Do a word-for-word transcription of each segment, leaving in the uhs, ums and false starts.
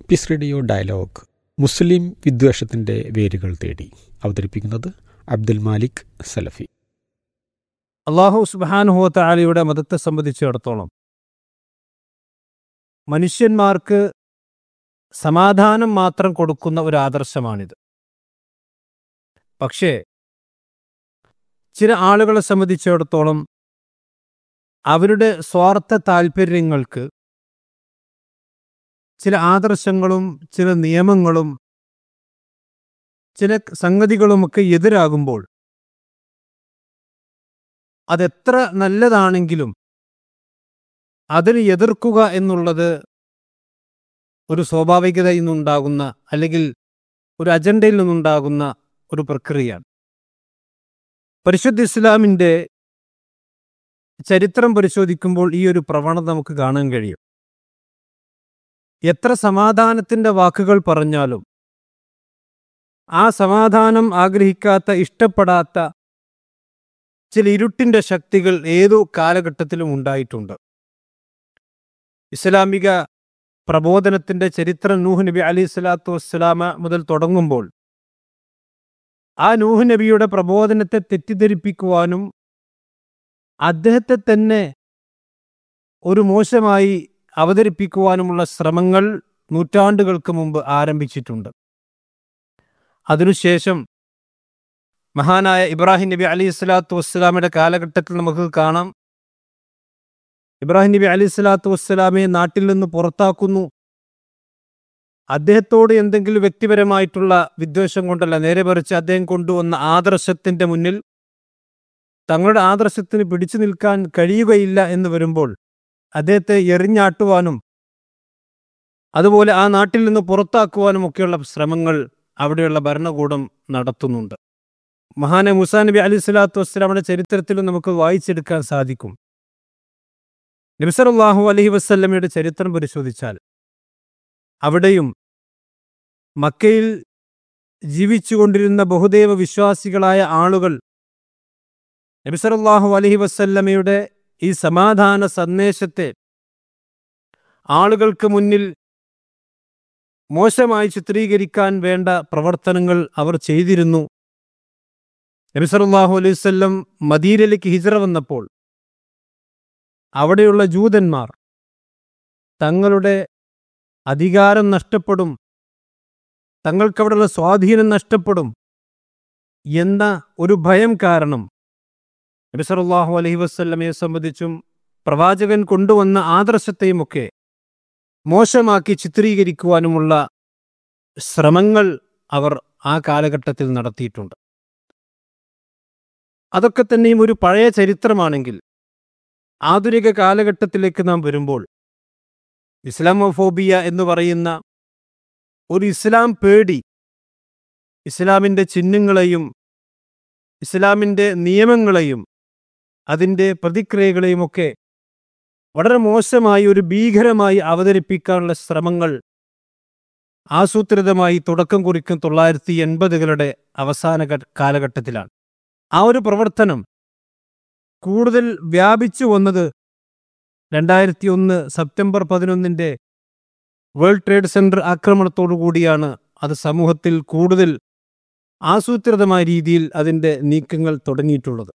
Piece radio dialogue മുസ്ലിം വിദ്വേഷത്തിൻ്റെ വേരുകൾ തേടി അവതരിപ്പിക്കുന്നത് അബ്ദുൽ മാലിക് സലഫി. അള്ളാഹു സുബ്ഹാനഹു വ തആലയുടെ മതത്തെ സംബന്ധിച്ചിടത്തോളം മനുഷ്യന്മാർക്ക് സമാധാനം മാത്രം കൊടുക്കുന്ന ഒരു ആദർശമാണിത്. പക്ഷേ ചില ആളുകളെ സംബന്ധിച്ചിടത്തോളം അവരുടെ സ്വാർത്ഥ താൽപ്പര്യങ്ങൾക്ക് ചില ആദർശങ്ങളും ചില നിയമങ്ങളും ചില സംഗതികളുമൊക്കെ എതിരാകുമ്പോൾ അതെത്ര നല്ലതാണെങ്കിലും അതിന് എതിർക്കുക എന്നുള്ളത് ഒരു സ്വാഭാവികതയിൽ നിന്നുണ്ടാകുന്ന അല്ലെങ്കിൽ ഒരു അജണ്ടയിൽ നിന്നുണ്ടാകുന്ന ഒരു പ്രക്രിയയാണ്. പരിശുദ്ധ ഇസ്ലാമിൻ്റെ ചരിത്രം പരിശോധിക്കുമ്പോൾ ഈ ഒരു പ്രവണത നമുക്ക് കാണാൻ കഴിയും. എത്ര സമാധാനത്തിൻ്റെ വാക്കുകൾ പറഞ്ഞാലും ആ സമാധാനം ആഗ്രഹിക്കാത്ത, ഇഷ്ടപ്പെടാത്ത ചില ഇരുട്ടിൻ്റെ ശക്തികൾ ഏതു കാലഘട്ടത്തിലും ഉണ്ടായിട്ടുണ്ട്. ഇസ്ലാമിക പ്രബോധനത്തിൻ്റെ ചരിത്രം നൂഹ് നബി അലൈഹി സ്വലാത്തു വസ്സലാമ മുതൽ തുടങ്ങുമ്പോൾ ആ നൂഹ് നബിയുടെ പ്രബോധനത്തെ തെറ്റിദ്ധരിപ്പിക്കുവാനും അദ്ദേഹത്തെ തന്നെ ഒരു മോശമായി അവതരിപ്പിക്കുവാനുമുള്ള ശ്രമങ്ങൾ നൂറ്റാണ്ടുകൾക്ക് മുമ്പ് ആരംഭിച്ചിട്ടുണ്ട്. അതിനുശേഷം മഹാനായ ഇബ്രാഹിം നബി അലൈഹി സ്വലാത്തു വസ്സലാമയുടെ കാലഘട്ടത്തിൽ നമുക്ക് കാണാം, ഇബ്രാഹിം നബി അലൈഹി സ്വലാത്തു വസ്സലാമയെ നാട്ടിൽ നിന്ന് പുറത്താക്കുന്നു. അദ്ദേഹത്തോട് എന്തെങ്കിലും വ്യക്തിപരമായിട്ടുള്ള വിദ്വേഷം കൊണ്ടല്ല, നേരെ മറിച്ച് അദ്ദേഹം കൊണ്ടുവന്ന ആദർശത്തിൻ്റെ മുന്നിൽ തങ്ങളുടെ ആദർശത്തിന് പിടിച്ചു നിൽക്കാൻ കഴിയുകയില്ല എന്ന് വരുമ്പോൾ അദ്ദേഹത്തെ എറിഞ്ഞാട്ടുവാനും അതുപോലെ ആ നാട്ടിൽ നിന്ന് പുറത്താക്കുവാനും ഒക്കെയുള്ള ശ്രമങ്ങൾ അവിടെയുള്ള ഭരണകൂടം നടത്തുന്നുണ്ട്. മഹാനായ മൂസാ നബി അലൈഹി സ്വലാത്തു വസ്സലാമയുടെ ചരിത്രത്തിലും നമുക്ക് വായിച്ചെടുക്കാൻ സാധിക്കും. നബി സല്ലല്ലാഹു അലൈഹി വസല്ലമയുടെ ചരിത്രം പരിശോധിച്ചാൽ അവിടെയും മക്കയിൽ ജീവിച്ചുകൊണ്ടിരുന്ന ബഹുദൈവ വിശ്വാസികളായ ആളുകൾ നബി സല്ലല്ലാഹു അലൈഹി വസല്ലമയുടെ ഈ സമാധാന സന്ദേശത്തെ ആളുകൾക്ക് മുന്നിൽ മോശമായി ചിത്രീകരിക്കാൻ വേണ്ട പ്രവർത്തനങ്ങൾ അവർ ചെയ്തിരുന്നു. നബി സല്ലല്ലാഹു അലൈഹി വസല്ലം മദീനയിലേക്ക് ഹിജ്റ വന്നപ്പോൾ അവിടെയുള്ള ജൂതന്മാർ തങ്ങളുടെ അധികാരം നഷ്ടപ്പെടും, തങ്ങൾക്കവിടെയുള്ള സ്വാധീനം നഷ്ടപ്പെടും എന്ന ഒരു ഭയം കാരണം നബി സല്ലല്ലാഹു അലൈഹി വസല്ലമയെ സംബന്ധിച്ചും പ്രവാചകൻ കൊണ്ടുവന്ന ആദർശത്തെയുമൊക്കെ മോശമാക്കി ചിത്രീകരിക്കുവാനുമുള്ള ശ്രമങ്ങൾ അവർ ആ കാലഘട്ടത്തിൽ നടത്തിയിട്ടുണ്ട്. അതൊക്കെ തന്നെയും ഒരു പഴയ ചരിത്രമാണെങ്കിൽ ആധുനിക കാലഘട്ടത്തിലേക്ക് നാം വരുമ്പോൾ ഇസ്ലാമോഫോബിയ എന്ന് പറയുന്ന ഒരു ഇസ്ലാം പേടി ഇസ്ലാമിൻ്റെ ചിഹ്നങ്ങളെയും ഇസ്ലാമിൻ്റെ നിയമങ്ങളെയും അതിൻ്റെ പ്രതിക്രിയകളെയുമൊക്കെ വളരെ മോശമായി, ഒരു ഭീകരമായി അവതരിപ്പിക്കാനുള്ള ശ്രമങ്ങൾ ആസൂത്രിതമായി തുടക്കം കുറിക്കും തൊള്ളായിരത്തി എൺപതുകളുടെ അവസാന കാലഘട്ടത്തിലാണ്. ആ ഒരു പ്രവർത്തനം കൂടുതൽ വ്യാപിച്ചു വന്നത് രണ്ടായിരത്തി ഒന്ന് സെപ്റ്റംബർ പതിനൊന്നിൻ്റെ വേൾഡ് ട്രേഡ് സെന്റർ ആക്രമണത്തോടു കൂടിയാണ്. അത് സമൂഹത്തിൽ കൂടുതൽ ആസൂത്രിതമായ രീതിയിൽ അതിൻ്റെ നീക്കങ്ങൾ തുടങ്ങിയിട്ടുള്ളത്.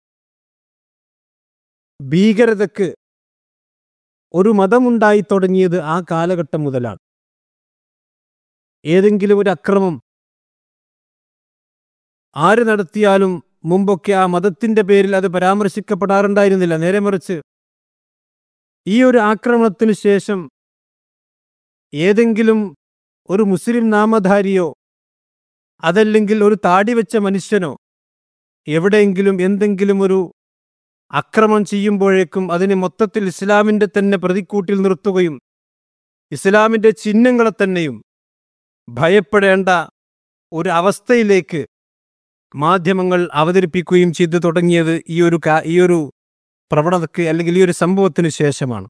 ഭീകരതയ്ക്ക് ഒരു മതമുണ്ടായി തുടങ്ങിയത് ആ കാലഘട്ടം മുതലാണ്. ഏതെങ്കിലും ഒരു അക്രമം ആര് നടത്തിയാലും മുമ്പൊക്കെ ആ മതത്തിൻ്റെ പേരിൽ അത് പരാമർശിക്കപ്പെടാറുണ്ടായിരുന്നില്ല. നേരെ മറിച്ച് ഈ ഒരു ആക്രമണത്തിന് ശേഷം ഏതെങ്കിലും ഒരു മുസ്ലിം നാമധാരിയോ അതല്ലെങ്കിൽ ഒരു താടി വെച്ച മനുഷ്യനോ എവിടെയെങ്കിലും എന്തെങ്കിലും ഒരു അക്രമം ചെയ്യുമ്പോഴേക്കും അതിനെ മൊത്തത്തിൽ ഇസ്ലാമിൻ്റെ തന്നെ പ്രതിക്കൂട്ടിൽ നിർത്തുകയും ഇസ്ലാമിൻ്റെ ചിഹ്നങ്ങളെ തന്നെയും ഭയപ്പെടേണ്ട ഒരു അവസ്ഥയിലേക്ക് മാധ്യമങ്ങൾ അവതരിപ്പിക്കുകയും ചെയ്തു തുടങ്ങിയത് ഈ ഒരു ഈ ഒരു പ്രവണതയ്ക്ക് അല്ലെങ്കിൽ ഈ ഒരു സംഭവത്തിന് ശേഷമാണ്.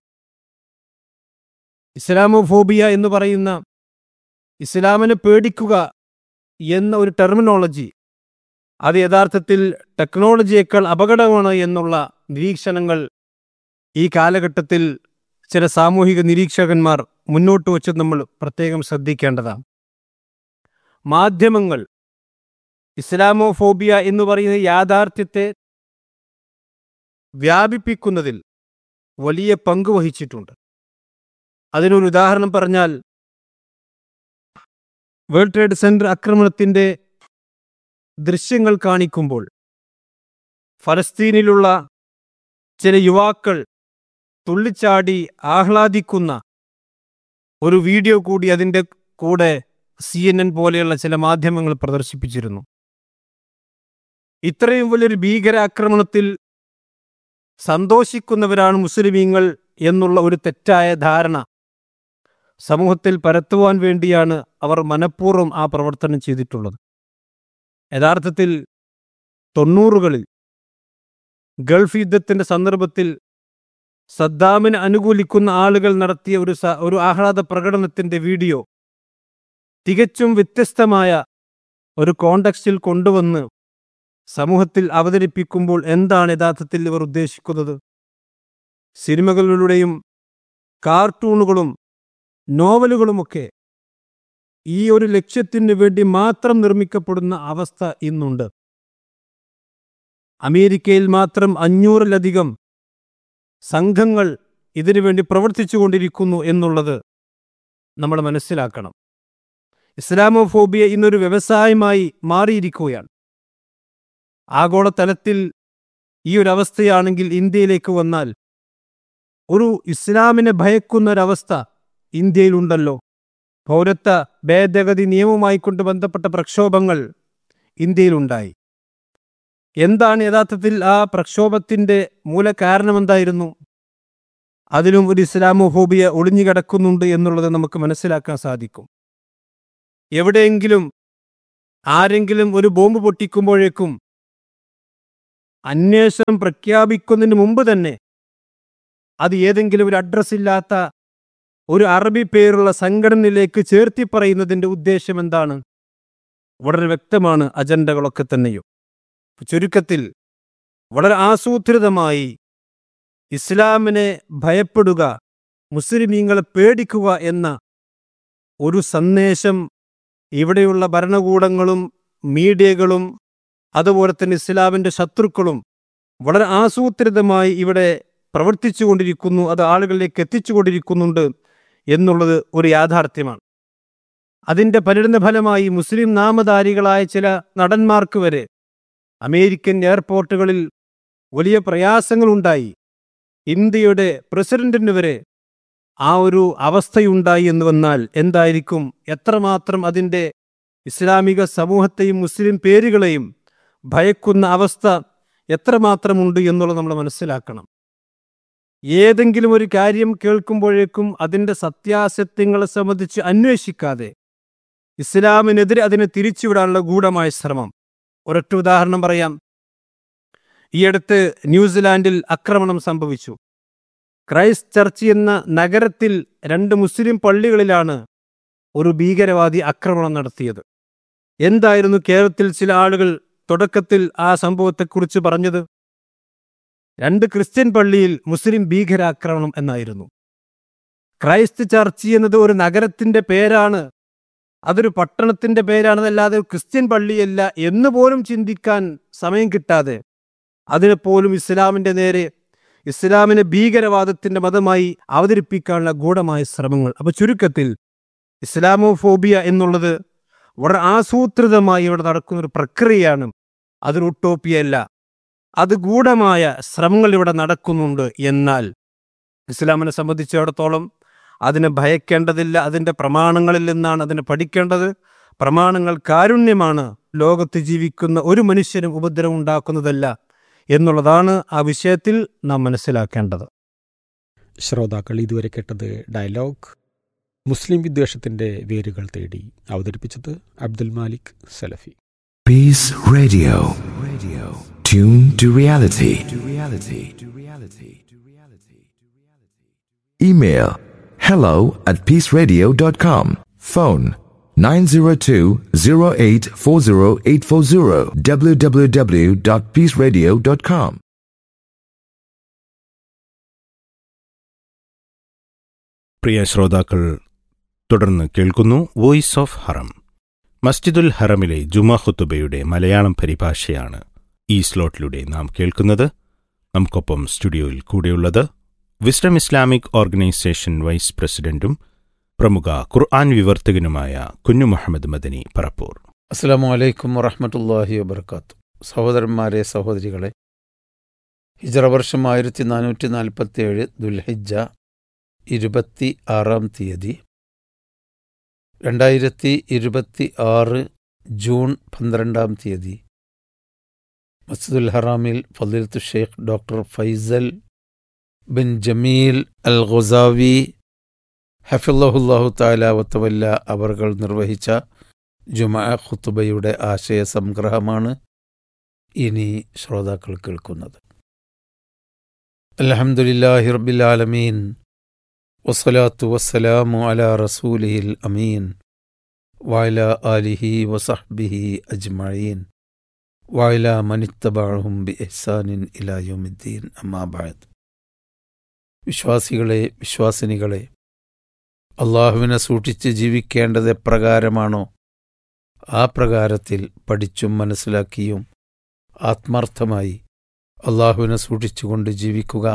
ഇസ്ലാമോഫോബിയ എന്ന് പറയുന്ന ഇസ്ലാമിനെ പേടിക്കുക എന്ന ഒരു ടെർമിനോളജി അത് യഥാർത്ഥത്തിൽ ടെക്നോളജിയേക്കാൾ അപകടമാണ് എന്നുള്ള നിരീക്ഷണങ്ങൾ ഈ കാലഘട്ടത്തിൽ ചില സാമൂഹിക നിരീക്ഷകന്മാർ മുന്നോട്ട് വച്ച് നമ്മൾ പ്രത്യേകം ശ്രദ്ധിക്കേണ്ടതാണ്. മാധ്യമങ്ങൾ ഇസ്ലാമോഫോബിയ എന്ന് പറയുന്ന യാഥാർത്ഥ്യത്തെ വ്യാപിപ്പിക്കുന്നതിൽ വലിയ പങ്ക് വഹിച്ചിട്ടുണ്ട്. അതിനൊരു ഉദാഹരണം പറഞ്ഞാൽ, വേൾഡ് ട്രേഡ് സെന്റർ ആക്രമണത്തിന്റെ ദൃശ്യങ്ങൾ കാണിക്കുമ്പോൾ ഫലസ്തീനിലുള്ള ചില യുവാക്കൾ തുള്ളിച്ചാടി ആഹ്ലാദിക്കുന്ന ഒരു വീഡിയോ കൂടി അതിൻ്റെ കൂടെ സി എൻ എൻ പോലെയുള്ള ചില മാധ്യമങ്ങൾ പ്രദർശിപ്പിച്ചിരുന്നു. ഇത്രയും വലിയൊരു ഭീകരാക്രമണത്തിൽ സന്തോഷിക്കുന്നവരാണ് മുസ്ലിമീങ്ങൾ എന്നുള്ള ഒരു തെറ്റായ ധാരണ സമൂഹത്തിൽ പരത്തുവാൻ വേണ്ടിയാണ് അവർ മനഃപൂർവ്വം ആ പ്രവർത്തനം ചെയ്തിട്ടുള്ളത്. യഥാർത്ഥത്തിൽ തൊണ്ണൂറുകളിൽ ഗൾഫ് യുദ്ധത്തിന്റെ സന്ദർഭത്തിൽ സദ്ദാമിനെ അനുകൂലിക്കുന്ന ആളുകൾ നടത്തിയ ഒരു ഒരു ആഹ്ലാദ പ്രകടനത്തിന്റെ വീഡിയോ തികച്ചും വ്യത്യസ്തമായ ഒരു കോണ്ടക്സ്റ്റിൽ കൊണ്ടുവന്ന് സമൂഹത്തിൽ അവതരിപ്പിക്കുമ്പോൾ എന്താണ് യഥാർത്ഥത്തിൽ ഇവർ ഉദ്ദേശിക്കുന്നത്? സിനിമകളിലൂടെയും കാർട്ടൂണുകളും നോവലുകളുമൊക്കെ ഈ ഒരു ലക്ഷ്യത്തിന് വേണ്ടി മാത്രം നിർമ്മിക്കപ്പെടുന്ന അവസ്ഥ ഇന്നുണ്ട്. അമേരിക്കയിൽ മാത്രം അഞ്ഞൂറിലധികം സംഘങ്ങൾ ഇതിനുവേണ്ടി പ്രവർത്തിച്ചുകൊണ്ടിരിക്കുന്നു എന്നുള്ളത് നമ്മൾ മനസ്സിലാക്കണം. ഇസ്ലാമോഫോബിയ ഇന്നൊരു വ്യവസായമായി മാറിയിരിക്കുകയാണ്. ആഗോളതലത്തിൽ ഈ ഒരു അവസ്ഥയാണെങ്കിൽ ഇന്ത്യയിലേക്ക് വന്നാൽ ഒരു ഇസ്ലാമിനെ ഭയക്കുന്ന ഒരവസ്ഥ ഇന്ത്യയിലുണ്ടല്ലോ. പൗരത്വ ഭേദഗതി നിയമവുമായി കൊണ്ട് ബന്ധപ്പെട്ട പ്രക്ഷോഭങ്ങൾ ഇന്ത്യയിലുണ്ടായി. എന്താണ് യഥാർത്ഥത്തിൽ ആ പ്രക്ഷോഭത്തിന്റെ മൂല കാരണം എന്തായിരുന്നു? അതിലും ഒരു ഇസ്ലാമോഫോബിയ ഒളിഞ്ഞുകിടക്കുന്നുണ്ട് എന്നുള്ളത് നമുക്ക് മനസ്സിലാക്കാൻ സാധിക്കും. എവിടെയെങ്കിലും ആരെങ്കിലും ഒരു ബോംബ് പൊട്ടിക്കുമ്പോഴേക്കും അന്വേഷണം പ്രഖ്യാപിക്കുന്നതിന് മുമ്പ് തന്നെ അത് ഏതെങ്കിലും ഒരു അഡ്രസ് ഇല്ലാത്ത ഒരു അറബി പേരുള്ള സംഘടനയിലേക്ക് ചേർത്തി പറയുന്നതിൻ്റെ ഉദ്ദേശം എന്താണ്? വളരെ വ്യക്തമാണ്, അജണ്ടകളൊക്കെ തന്നെയും. ചുരുക്കത്തിൽ വളരെ ആസൂത്രിതമായി ഇസ്ലാമിനെ ഭയപ്പെടുക, മുസ്ലിമീങ്ങളെ പേടിക്കുക എന്ന ഒരു സന്ദേശം ഇവിടെയുള്ള ഭരണകൂടങ്ങളും മീഡിയകളും അതുപോലെ തന്നെ ഇസ്ലാമിൻ്റെ ശത്രുക്കളും വളരെ ആസൂത്രിതമായി ഇവിടെ പ്രവർത്തിച്ചുകൊണ്ടിരിക്കുന്നു, അത് ആളുകളിലേക്ക് എത്തിച്ചുകൊണ്ടിരിക്കുന്നുണ്ട് എന്നുള്ളത് ഒരു യാഥാർത്ഥ്യമാണ്. അതിൻ്റെ പരിണിത ഫലമായി മുസ്ലിം നാമധാരികളായ ചില നടന്മാർക്ക് വരെ അമേരിക്കൻ എയർപോർട്ടുകളിൽ വലിയ പ്രയാസങ്ങളുണ്ടായി. ഇന്ത്യയുടെ പ്രസിഡന്റിന് വരെ ആ ഒരു അവസ്ഥയുണ്ടായി എന്ന് വന്നാൽ എന്തായിരിക്കും, എത്രമാത്രം അതിൻ്റെ ഇസ്ലാമിക സമൂഹത്തെയും മുസ്ലിം പേരുകളെയും ഭയക്കുന്ന അവസ്ഥ എത്രമാത്രമുണ്ട് എന്നുള്ളത് നമ്മൾ മനസ്സിലാക്കണം. ഏതെങ്കിലും ഒരു കാര്യം കേൾക്കുമ്പോഴേക്കും അതിൻ്റെ സത്യാസത്യങ്ങളെ സംബന്ധിച്ച് അന്വേഷിക്കാതെ ഇസ്ലാമിനെതിരെ അതിനെ തിരിച്ചുവിടാനുള്ള ഗൂഢമായ ശ്രമം. ഒരൊറ്റ ഉദാഹരണം പറയാം. ഈയടുത്ത് ന്യൂസിലാൻഡിൽ ആക്രമണം സംഭവിച്ചു. ക്രൈസ്റ്റ് ചർച്ച് എന്ന നഗരത്തിൽ രണ്ട് മുസ്ലിം പള്ളികളിലാണ് ഒരു ഭീകരവാദി ആക്രമണം നടത്തിയത്. എന്തായിരുന്നു കേരളത്തിൽ ചില ആളുകൾ തുടക്കത്തിൽ ആ സംഭവത്തെക്കുറിച്ച് പറഞ്ഞത്? രണ്ട് ക്രിസ്ത്യൻ പള്ളിയിൽ മുസ്ലിം ഭീകരാക്രമണം എന്നായിരുന്നു. ക്രൈസ്റ്റ് ചർച്ച് എന്നത് ഒരു നഗരത്തിന്റെ പേരാണ്, അതൊരു പട്ടണത്തിന്റെ പേരാണെന്നല്ലാതെ ക്രിസ്ത്യൻ പള്ളിയല്ല എന്ന് പോലും ചിന്തിക്കാൻ സമയം കിട്ടാതെ അതിനെപ്പോലും ഇസ്ലാമിന്റെ നേരെ, ഇസ്ലാമിനെ ഭീകരവാദത്തിന്റെ മതമായി അവതരിപ്പിക്കാനുള്ള ഗൂഢമായ ശ്രമങ്ങൾ. അപ്പൊ ചുരുക്കത്തിൽ ഇസ്ലാമോഫോബിയ എന്നുള്ളത് വളരെ ആസൂത്രിതമായി ഇവിടെ നടക്കുന്ന ഒരു പ്രക്രിയയാണ്. അതൊരു ഉട്ടോപ്പിയല്ല, അത് ഗൂഢമായ ശ്രമങ്ങൾ ഇവിടെ നടക്കുന്നുണ്ട്. എന്നാൽ ഇസ്ലാമിനെ സംബന്ധിച്ചിടത്തോളം അതിനെ ഭയക്കേണ്ടതില്ല. അതിൻ്റെ പ്രമാണങ്ങളിൽ നിന്നാണ് അതിനെ പഠിക്കേണ്ടത്. പ്രമാണങ്ങൾ കാരുണ്യമാണ്, ലോകത്ത് ജീവിക്കുന്ന ഒരു മനുഷ്യനും ഉപദ്രവം ഉണ്ടാക്കുന്നതല്ല എന്നുള്ളതാണ് ആ വിഷയത്തിൽ നാം മനസ്സിലാക്കേണ്ടത്. ശ്രോതാക്കൾ ഇതുവരെ കേട്ടത് ഡയലോഗ് മുസ്ലിം വിദ്വേഷത്തിന്റെ വേരുകൾ തേടി. അവതരിപ്പിച്ചത് അബ്ദുൽ മാലിക് സലഫി. Peace Radio. Radio. Tune to reality. To reality. To reality. To reality. Email hello at peaceradio dot com. Phone nine zero two zero eight four zero eight four zero. w w w dot peaceradio dot com. പ്രിയ ശ്രോതാക്കൾ, തുടർന്ന് കേൾക്കുന്നു voice of ഹറം. മസ്ജിദുൽ ഹറമിലെ ജുമാ ഖുതുബയുടെ മലയാളം പരിഭാഷയാണ് ഈ സ്ലോട്ടിലൂടെ നാം കേൾക്കുന്നത്. നമുക്കൊപ്പം സ്റ്റുഡിയോയിൽ കൂടെയുള്ളത് വിസ്ഡം ഇസ്ലാമിക് ഓർഗനൈസേഷൻ വൈസ് പ്രസിഡന്റും പ്രമുഖ ഖുർആൻ വിവർത്തകനുമായ കുഞ്ഞു മുഹമ്മദ് മദനി പറപ്പൂർ. അസ്സലാമു അലൈക്കും വറഹ്മത്തുള്ളാഹി വബർക്കാത്തു. സഹോദരന്മാരെ, സഹോദരികളെ, ഹിജ്റ വർഷം ആയിരത്തി നാനൂറ്റി നാൽപ്പത്തി ഏഴ് ദുൽഹിജ്ജ ഇരുപത്തി ആറാം തീയതി രണ്ടായിരത്തി ഇരുപത്തി ആറ് ജൂൺ പന്ത്രണ്ടാം തീയതി മസ്ജിദുൽ ഹറാമിൽ ഫളീലത്തു Sheikh doctor Faisal bin Jameel അൽ ഖുസാവി ഹഫിളഹുല്ലാഹു തആല വതവല്ല അവർകൾ നിർവഹിച്ച ജുമാ ഖുതുബയുടെ ആശയ സംഗ്രഹമാണ് ഇനി ശ്രോതാക്കൾ കേൾക്കുന്നത്. അൽഹംദുലില്ലാഹി റബ്ബിൽ ആലമീൻ വസ്സലാത്തു വസ്സലാമു അലാ റസൂലിഹിൽ അമീൻ വഅലാ ആലിഹി വസഹ്ബിഹി അജ്മഈൻ വഅലാ മനിത്തബഅഹും ബിഇഹ്സാനിൻ ഇലാ യൗമിദ്ദീൻ. അമ്മാ ബഅദ്. വിശ്വാസികളെ, വിശ്വാസിനികളെ, അള്ളാഹുവിനെ സൂക്ഷിച്ച് ജീവിക്കേണ്ടത് എപ്രകാരമാണോ ആ പ്രകാരത്തിൽ പഠിച്ചും മനസ്സിലാക്കിയും ആത്മാർത്ഥമായി അള്ളാഹുവിനെ സൂക്ഷിച്ചുകൊണ്ട് ജീവിക്കുക,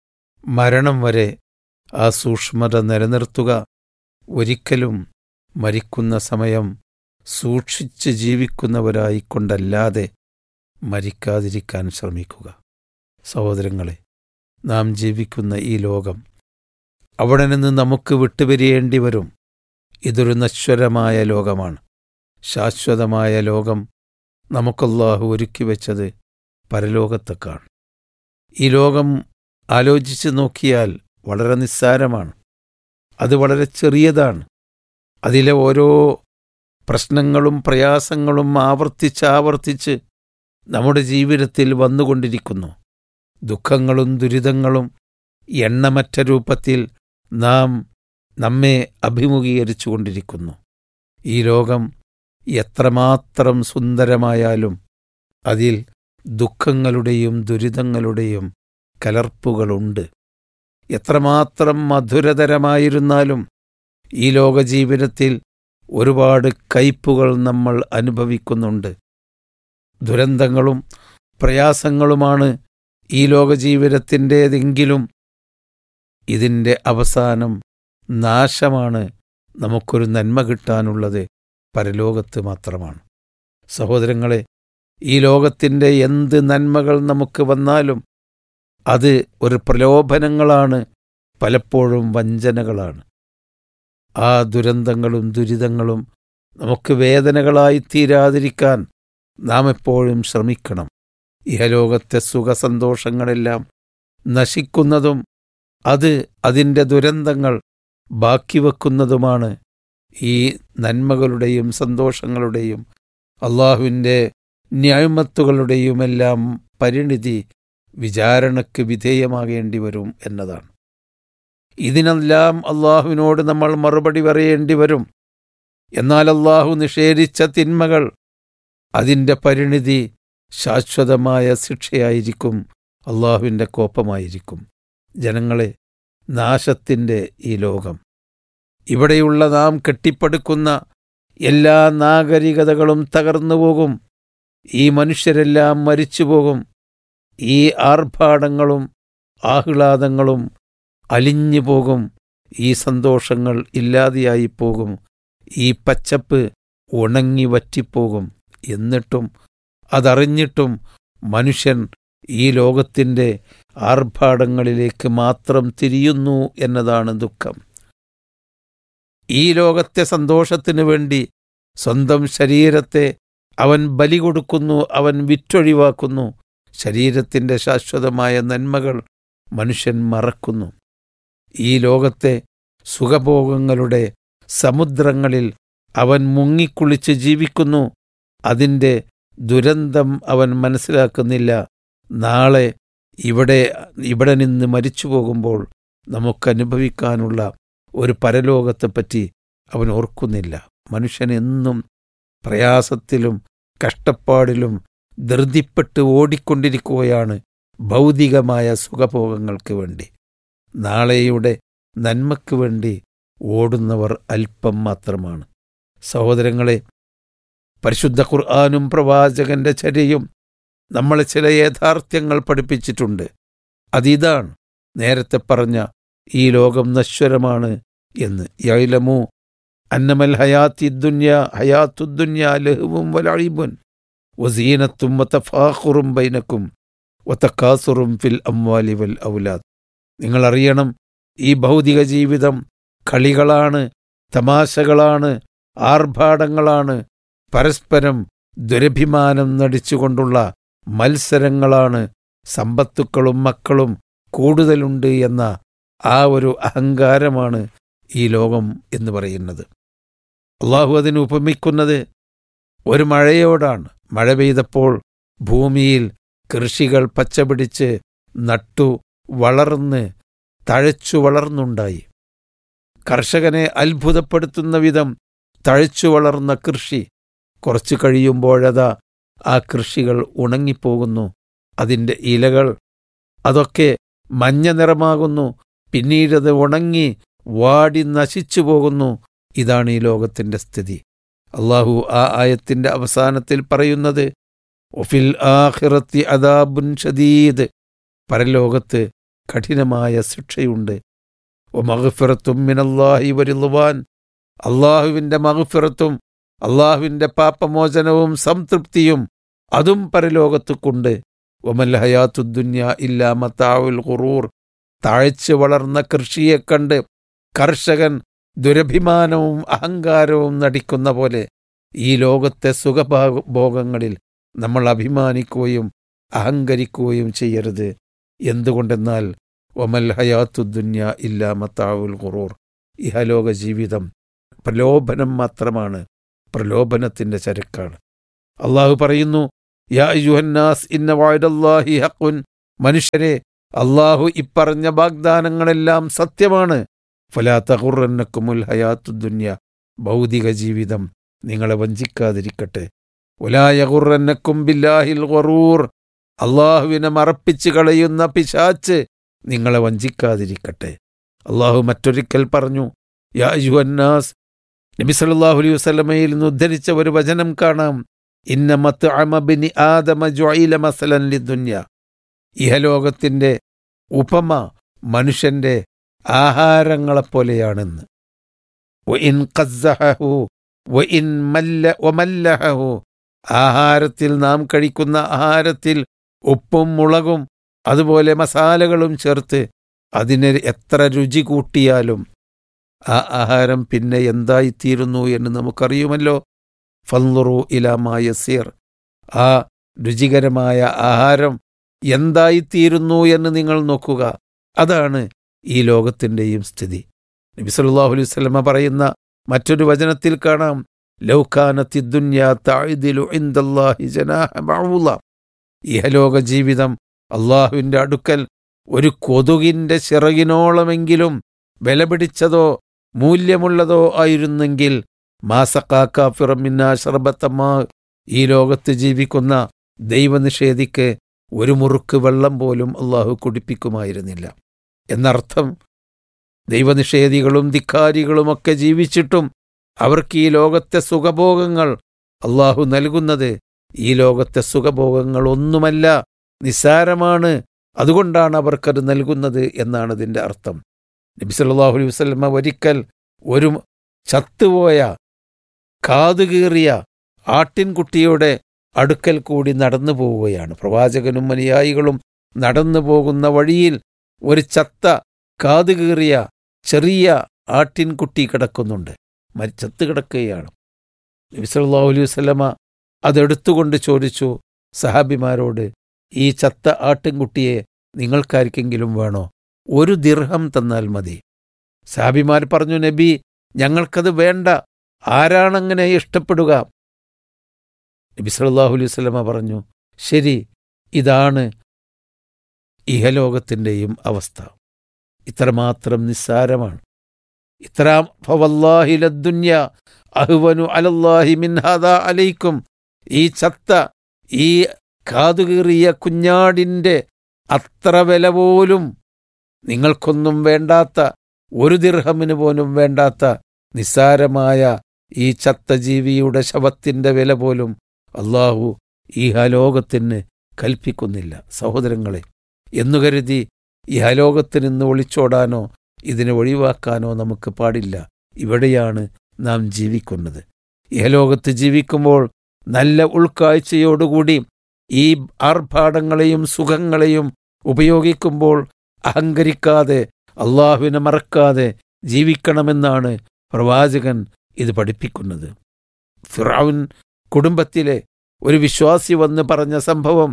മരണം വരെ ആ സൂക്ഷ്മത നിലനിർത്തുക, ഒരിക്കലും മരിക്കുന്ന സമയം സൂക്ഷിച്ച് ജീവിക്കുന്നവരായിക്കൊണ്ടല്ലാതെ മരിക്കാതിരിക്കാൻ ശ്രമിക്കുക. സഹോദരങ്ങളെ, നാം ജീവിക്കുന്ന ഈ ലോകം, അവിടെ നിന്ന് നമുക്ക് വിട്ടുപിരിയേണ്ടി വരും. ഇതൊരു നശ്വരമായ ലോകമാണ്. ശാശ്വതമായ ലോകം നമുക്കല്ലാഹു ഒരുക്കി വെച്ചത് പരലോകത്തേക്കാണ്. ഈ ലോകം ആലോചിച്ച് നോക്കിയാൽ വളരെ നിസ്സാരമാണ്. അത് വളരെ ചെറിയതാണ്. അതിലെ ഓരോ പ്രശ്നങ്ങളും പ്രയാസങ്ങളും ആവർത്തിച്ചാവർത്തിച്ച് നമ്മുടെ ജീവിതത്തിൽ വന്നുകൊണ്ടിരിക്കുന്നു. ദുഃഖങ്ങളും ദുരിതങ്ങളും എണ്ണമറ്റ രൂപത്തിൽ നാം നമ്മെ അഭിമുഖീകരിച്ചു കൊണ്ടിരിക്കുന്നു. ഈ ലോകം എത്രമാത്രം സുന്ദരമായാലും അതിൽ ദുഃഖങ്ങളുടെയും ദുരിതങ്ങളുടെയും കലർപ്പുകളുണ്ട്. എത്രമാത്രം മധുരതരമായിരുന്നാലും ഈ ലോകജീവിതത്തിൽ ഒരുപാട് കയ്പുകൾ നമ്മൾ അനുഭവിക്കുന്നുണ്ട്. ദുരന്തങ്ങളും പ്രയാസങ്ങളുമാണ് ഈ ലോകജീവിതത്തിൻ്റേതെങ്കിലും ഇതിൻ്റെ അവസാനം നാശമാണ്. നമുക്കൊരു നന്മ കിട്ടാനുള്ളത് പരലോകത്ത് മാത്രമാണ്. സഹോദരങ്ങളെ, ഈ ലോകത്തിൻ്റെ എന്ത് നന്മകൾ നമുക്ക് വന്നാലും അത് ഒരു പ്രലോഭനങ്ങളാണ്, പലപ്പോഴും വഞ്ചനകളാണ്. ആ ദുരന്തങ്ങളും ദുരിതങ്ങളും നമുക്ക് വേദനകളായി തീരാതിരിക്കാൻ നാം എപ്പോഴും ശ്രമിക്കണം. ഇഹലോകത്തെ സുഖസന്തോഷങ്ങളെല്ലാം നശിക്കുന്നതും അത് അതിൻ്റെ ദുരന്തങ്ങൾ ബാക്കി വെക്കുന്നതുമാണ്. ഈ നന്മകളുടെയും സന്തോഷങ്ങളുടെയും അള്ളാഹുവിൻ്റെ നിഅമത്തുകളുടെയുമെല്ലാം പരിണിതി വിചാരണയ്ക്ക് വിധേയമാകേണ്ടി വരും എന്നതാണ്. ഇതിനെല്ലാം അള്ളാഹുവിനോട് നമ്മൾ മറുപടി പറയേണ്ടി വരും. എന്നാൽ അള്ളാഹു നിഷേധിച്ച തിന്മകൾ, അതിൻ്റെ പരിണിതി ശാശ്വതമായ ശിക്ഷയായിരിക്കും, അള്ളാഹുവിൻ്റെ കോപമായിരിക്കും. ജനങ്ങളെ, നാശത്തിൻ്റെ ഈ ലോകം, ഇവിടെയുള്ള നാം കെട്ടിപ്പടുക്കുന്ന എല്ലാ നാഗരികതകളും തകർന്നു പോകും. ഈ മനുഷ്യരെല്ലാം മരിച്ചുപോകും. ഈ ആർഭാടങ്ങളും ആഹ്ലാദങ്ങളും അലിഞ്ഞു പോകും. ഈ സന്തോഷങ്ങൾ ഇല്ലാതെയായി പോകും. ഈ പച്ചപ്പ് ഉണങ്ങി വറ്റിപ്പോകും. എന്നിട്ടും അതറിഞ്ഞിട്ടും മനുഷ്യൻ ഈ ലോകത്തിൻ്റെ ആർഭാടങ്ങളിലേക്ക് മാത്രം തിരിയുന്നു എന്നതാണ് ദുഃഖം. ഈ ലോകത്തെ സന്തോഷത്തിനു വേണ്ടി സ്വന്തം ശരീരത്തെ അവൻ ബലി കൊടുക്കുന്നു, അവൻ വിറ്റൊഴിവാക്കുന്നു. ശരീരത്തിൻ്റെ ശാശ്വതമായ നന്മകൾ മനുഷ്യൻ മറക്കുന്നു. ഈ ലോകത്തെ സുഖഭോഗങ്ങളുടെ സമുദ്രങ്ങളിൽ അവൻ മുങ്ങിക്കുളിച്ച് ജീവിക്കുന്നു. അതിൻ്റെ ദുരന്തം അവൻ മനസ്സിലാക്കുന്നില്ല. നാളെ ഇവിടെ ഇവിടെ നിന്ന് മരിച്ചു പോകുമ്പോൾ നമുക്കനുഭവിക്കാനുള്ള ഒരു പരലോകത്തെപ്പറ്റി അവൻ ഓർക്കുന്നില്ല. മനുഷ്യനെന്നും പ്രയാസത്തിലും കഷ്ടപ്പാടിലും ധൃതിപ്പെട്ട് ഓടിക്കൊണ്ടിരിക്കുകയാണ് ഭൗതികമായ സുഖഭോഗങ്ങൾക്ക് വേണ്ടി. നാളെയുടെ നന്മയ്ക്ക് വേണ്ടി ഓടുന്നവർ അല്പം മാത്രമാണ്. സഹോദരങ്ങളെ, പരിശുദ്ധ ഖുർആനും പ്രവാചകന്റെ ചര്യയും നമ്മളെ ചില യാഥാർത്ഥ്യങ്ങൾ പഠിപ്പിച്ചിട്ടുണ്ട്. അതിതാണ് നേരത്തെ പറഞ്ഞ ഈ ലോകം നശ്വരമാണ് എന്ന്. യഅ്ലമു അന്നമൽ ഹയാത്തി ദുനിയ ഹയാത്തുദ്ദുനിയ ലഹ്വും വലഇബുൻ വസീനത്തും വതഫാഖുറും ബൈനക്കും വതകാസുറും ഫിൽ അംവാലി വൽ ഔലാദ്. നിങ്ങൾ അറിയണം, ഈ ഭൗതിക ജീവിതം കളികളാണ്, തമാശകളാണ്, ആർഭാടങ്ങളാണ്, പരസ്പരം ദുരഭിമാനം നടിച്ചുകൊണ്ടുള്ള മത്സരങ്ങളാണ്, സമ്പത്തുക്കളും മക്കളും കൂടുതലുണ്ട് എന്ന ആ ഒരു അഹങ്കാരമാണ് ഈ ലോകം എന്ന് പറയുന്നത്. അള്ളാഹു അതിന് ഉപമിക്കുന്നത് ഒരു മഴയോടാണ്. മഴ പെയ്തപ്പോൾ ഭൂമിയിൽ കൃഷികൾ പച്ചപിടിച്ച് നട്ടു വളർന്ന് തഴച്ചു വളർന്നുണ്ടായി. കർഷകനെ അത്ഭുതപ്പെടുത്തുന്ന വിധം തഴച്ചു വളർന്ന കൃഷി കുറച്ചു കഴിയുമ്പോഴതാ ആ കൃഷികൾ ഉണങ്ങിപ്പോകുന്നു. അതിൻ്റെ ഇലകൾ അതൊക്കെ മഞ്ഞ നിറമാകുന്നു. പിന്നീടത് ഉണങ്ങി വാടി നശിച്ചു പോകുന്നു. ഇതാണ് ഈ ലോകത്തിൻ്റെ സ്ഥിതി. അള്ളാഹു ആ ആയത്തിൻ്റെ അവസാനത്തിൽ പറയുന്നത് ഒഫിൽ ആഖിറത്തി അദാബുൻ ഷദീദ്, പരലോകത്ത് കഠിനമായ ശിക്ഷയുണ്ട്. ഒ മഗ്ഫിറത്തും മിനല്ലാഹി വറിദ്വാൻ, അള്ളാഹുവിൻ്റെ മഗ്ഫിറത്തും അള്ളാഹുവിൻ്റെ പാപമോചനവും സംതൃപ്തിയും അതും പരലോകത്തുക്കുണ്ട്. വമൽ ഹയാത്തുദ്ദുന്യ ഇല്ലാ മതാഉൽ ഖുറൂർ, താഴ്ച വളർന്ന കൃഷിയെ കണ്ട് കർഷകൻ ദുരഭിമാനവും അഹങ്കാരവും നടിക്കുന്ന പോലെ ഈ ലോകത്തെ സുഖഭോഗങ്ങളിൽ നമ്മൾ അഭിമാനിക്കുകയും അഹങ്കരിക്കുകയും ചെയ്യരുത്. എന്തുകൊണ്ടെന്നാൽ വമൽ ഹയാത്തുദ്ദുന്യ ഇല്ലാ മതാഉൽ ഖുറൂർ, ഇഹലോക ജീവിതം പ്രലോഭനം മാത്രമാണ്, പ്രലോഭനത്തിൻ്റെ ചരക്കാണ്. അള്ളാഹു പറയുന്നു, യാ അയ്യുഹന്നാസ് ഇന്ന വഅദല്ലാഹി ഹഖ്ഉൻ, മനുഷ്യരെ, അള്ളാഹു ഇപ്പറഞ്ഞ വാഗ്ദാനങ്ങളെല്ലാം സത്യമാണ്. ഫലാ തഗുറന്നക്കുമുൽ ഹയാത്തുദ്ദുന്യ, ഭൗതിക ജീവിതം നിങ്ങളെ വഞ്ചിക്കാതിരിക്കട്ടെ. വലാ യഗുറന്നക്കും ബില്ലാഹിൽ ഗറൂർ, അള്ളാഹുവിനെ മറപ്പിച്ച് കളയുന്ന പിശാച്ച് നിങ്ങളെ വഞ്ചിക്കാതിരിക്കട്ടെ. അള്ളാഹു മറ്റൊരിക്കൽ പറഞ്ഞു, യാ അയ്യുഹന്നാസ്, നബി സല്ലല്ലാഹു അലൈഹി വസല്ലമയിൽ നിന്ന് ഉദ്ധരിച്ച ഒരു വചനം കാണാം, ഇന്ന മത്അമ ബിനി ആദമ ജുഇല മസലൻ ലിദുന്യ, ഇഹലോകത്തിൻ്റെ ഉപമ മനുഷ്യന്റെ ആഹാരങ്ങളെപ്പോലെയാണെന്ന്. വഇൻ ഖസ്സഹു വഇൻ മല്ല വമല്ലഹു, ആഹാരത്തിൽ നാം കഴിക്കുന്ന ആഹാരത്തിൽ ഉപ്പും മുളകും അതുപോലെ മസാലകളും ചേർത്ത് അതിന് എത്ര രുചി കൂട്ടിയാലും ആ ആഹാരം പിന്നെ എന്തായിത്തീരുന്നു എന്ന് നമുക്കറിയുമല്ലോ. ഫൻളുറു ഇലാ മാ യസീർ, ആ രുചികരമായ ആഹാരം എന്തായിത്തീരുന്നു എന്ന് നിങ്ങൾ നോക്കുക. അതാണ് ഈ ലോകത്തിൻ്റെയും സ്ഥിതി. നബി സല്ലല്ലാഹു അലൈഹി വസല്ലമ പറയുന്ന മറ്റൊരു വചനത്തിൽ കാണാം, ലൗ കാനത്തി ദുനിയാ തഅദിലു ഇൻദല്ലാഹി ജനാഹ ബഅൂള, ഇഹലോക ജീവിതം അള്ളാഹുവിൻ്റെ അടുക്കൽ ഒരു കൊതുകിൻ്റെ ചിറകിനോളമെങ്കിലും വിലപിടിച്ചതോ മൂല്യമുള്ളതോ ആയിരുന്നെങ്കിൽ മാസക്കാഫിറമിന്നാ ശർബത്തമാ, ഈ ലോകത്ത് ജീവിക്കുന്ന ദൈവനിഷേധിക്ക് ഒരു മുറുക്ക് വെള്ളം പോലും അള്ളാഹു കുടിപ്പിക്കുമായിരുന്നില്ല എന്നർത്ഥം. ദൈവനിഷേധികളും ധിക്കാരികളുമൊക്കെ ജീവിച്ചിട്ടും അവർക്ക് ഈ ലോകത്തെ സുഖഭോഗങ്ങൾ അള്ളാഹു നൽകുന്നത് ഈ ലോകത്തെ സുഖഭോഗങ്ങൾ ഒന്നുമല്ല, നിസ്സാരമാണ്. അതുകൊണ്ടാണ് അവർക്കത് നൽകുന്നത് എന്നാണ് ഇതിൻ്റെ അർത്ഥം. നബി സല്ലല്ലാഹു അലൈഹി വസല്ലമ ഒരിക്കൽ ഒരു ചത്തുപോയ കാതുകീറിയ ആട്ടിൻകുട്ടിയുടെ അടുക്കൽ കൂടി നടന്നു പോവുകയാണ്. പ്രവാചകനും അനുയായികളും നടന്നു പോകുന്ന വഴിയിൽ ഒരു ചത്ത കാതുകീറിയ ചെറിയ ആട്ടിൻകുട്ടി കിടക്കുന്നുണ്ട്, ചത്ത് കിടക്കുകയാണ്. നബി സല്ലല്ലാഹു അലൈഹി വസല്ലമ അതെടുത്തുകൊണ്ട് ചോദിച്ചു സഹാബിമാരോട്, ഈ ചത്ത ആട്ടിൻകുട്ടിയെ നിങ്ങൾക്കാർക്കെങ്കിലും വേണോ? ഒരു ദിർഹം തന്നാൽ മതി. സഹാബിമാർ പറഞ്ഞു, നബി, ഞങ്ങൾക്കത് വേണ്ട, ആരാണങ്ങനെ ഇഷ്ടപ്പെടുക? നബി സല്ലല്ലാഹു അലൈഹി വസല്ലമ പറഞ്ഞു, ശരി, ഇതാണ് ഇഹലോകത്തിൻ്റെയും അവസ്ഥ. ഇത്രമാത്രം നിസ്സാരമാണ്. ഇത്ര ഫവല്ലാഹി ലദ്ദുന്യ അഹ്വനു അലല്ലാഹി മിൻ ഹാദാ അലൈക്കും, ഈ ചത്ത ഈ കാതുകീറിയ കുഞ്ഞാടിൻ്റെ അത്ര വില പോലും നിങ്ങൾക്കൊന്നും വേണ്ടാത്ത ഒരു ദിർഹമിന് പോലും വേണ്ടാത്ത നിസ്സാരമായ ഈ ചത്ത ജീവിയുടെ ശവത്തിന്റെ വില പോലും അള്ളാഹു ഇഹലോകത്തിന് കൽപ്പിക്കുന്നില്ല. സഹോദരങ്ങളെ, എന്നു കരുതി ഇഹലോകത്തിൽ നിന്ന് ഒളിച്ചോടാനോ ഇതിനെ ഒഴിവാക്കാനോ നമുക്ക് പാടില്ല. ഇവിടെയാണ് നാം ജീവിക്കുന്നത്. ഇഹലോകത്ത് ജീവിക്കുമ്പോൾ നല്ല ഉൾക്കാഴ്ചയോടുകൂടി ഈ ആർഭാടങ്ങളെയും സുഖങ്ങളെയും ഉപയോഗിക്കുമ്പോൾ അഹങ്കരിക്കാതെ അള്ളാഹുവിനെ മറക്കാതെ ജീവിക്കണമെന്നാണ് പ്രവാചകൻ ഇത് പഠിപ്പിക്കുന്നത്. ഫിറഔൻ കുടുംബത്തിലെ ഒരു വിശ്വാസി വന്ന് പറഞ്ഞ സംഭവം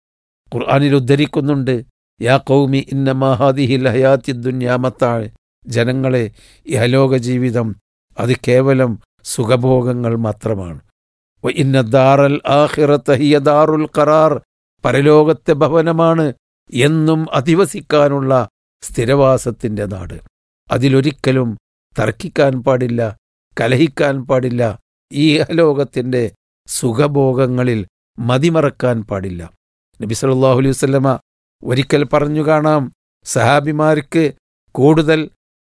ഖുർആനിൽ ഉദ്ധരിക്കുന്നുണ്ട്. യാ ഖൗമി ഇന്നമാ ഹാദിഹിൽ ഹയാത്തിദ് ദുനിയാ മത്താഅ്. ജനങ്ങളെ, ഇഹലോക ജീവിതം അത് കേവലം സുഖഭോഗങ്ങൾ മാത്രമാണ്. വ ഇന്ന ദാറൽ ആഖിറത ഹിയ ദാറുൽ ഖറാർ. പരലോകത്തെ ഭവനമാണ് എന്നും അധിവസിക്കാനുള്ള സ്ഥിരവാസത്തിന്റെ നാട്. അതിലൊരിക്കലും തർക്കിക്കാൻ പാടില്ല, കലഹിക്കാൻ പാടില്ല. ഈ ഇഹലോകത്തിന്റെ സുഖഭോഗങ്ങളിൽ മതിമറക്കാൻ പാടില്ല. നബി സല്ലല്ലാഹു അലൈഹി വസല്ലമ ഒരിക്കൽ പറഞ്ഞു കാണാം, സഹാബിമാർക്ക് കൂടുതൽ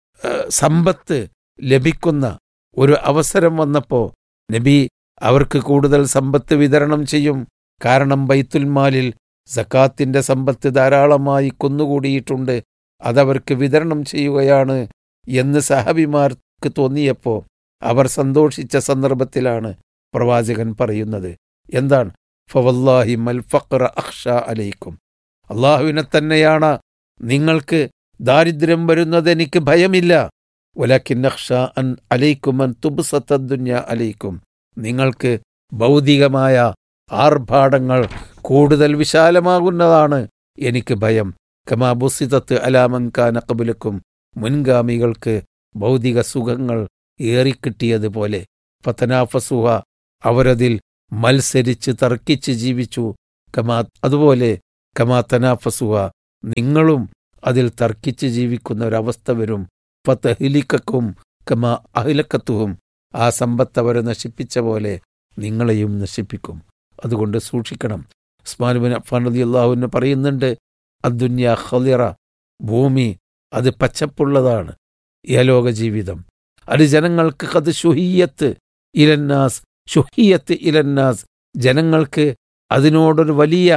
സമ്പത്ത് ലഭിക്കുന്ന ഒരു അവസരം വന്നപ്പോൾ നബി അവർക്ക് കൂടുതൽ സമ്പത്ത് വിതരണം ചെയ്യും. കാരണം ബൈത്തുൽ മാലിൽ സക്കാത്തിന്റെ സമ്പത്ത് ധാരാളമായി കുന്നുകൂടിയിട്ടുണ്ട്, അതവർക്ക് വിതരണം ചെയ്യുകയാണ് എന്ന് സഹാബിമാർക്ക് തോന്നിയപ്പോൾ അവർ സന്തോഷിച്ച സന്ദർഭത്തിലാണ് പ്രവാചകൻ പറയുന്നത്. എന്താണ്? ഫവല്ലാഹി മൽ ഫഖ്റ അഖ്ഷ അലൈക്കും. അള്ളാഹുവിനെ തന്നെയാണ് നിങ്ങൾക്ക് ദാരിദ്ര്യം വരുന്നത് എനിക്ക് ഭയമില്ല. വലക്കിൻ അഖ്ഷ അൻ അലൈക്കും അൻ തുബ്സത ദുനിയ അലൈക്കും. നിങ്ങൾക്ക് ഭൗതികമായ ആർഭാടങ്ങൾ കൂടുതൽ വിശാലമാകുന്നതാണ് എനിക്ക് ഭയം. കമാ ബുസിതത്ത് അലാ മൻ കാന ഖബ്ലക്കും. മുൻഗാമികൾക്ക് ഭൗതിക സുഖങ്ങൾ ഏറിക്കിട്ടിയതുപോലെ ഫതനാഫസുഹ, അവരതിൽ മത്സരിച്ച് തർക്കിച്ച് ജീവിച്ചു. കമാ അതുപോലെ കമാ തനാഫസുഹ, നിങ്ങളും അതിൽ തർക്കിച്ച് ജീവിക്കുന്ന ഒരവസ്ഥ വരും. ഫതഹ്ലികക്കും കമാ അഹ്ലക്കത്തുഹും, ആ സമ്പത്ത് അവരെ നശിപ്പിച്ച പോലെ നിങ്ങളെയും നശിപ്പിക്കും. അതുകൊണ്ട് സൂക്ഷിക്കണം. ഉസ്മാൻ ഇബ്നു അഫ്ഫാൻ റളിയല്ലാഹു അൻഹു പറയുന്നുണ്ട്, അദ്ദുന്യ ഖളിറ, ഭൂമി അത് പച്ചപ്പുള്ളതാണ്. ഇഹലോക ജീവിതം അത് ജനങ്ങൾക്ക് ഖദ് ശുഹിയത്ത് ഇലന്നാസ്, ശുഹിയത്ത് ഇലന്നാസ്, ജനങ്ങൾക്ക് അതിനോടൊരു വലിയ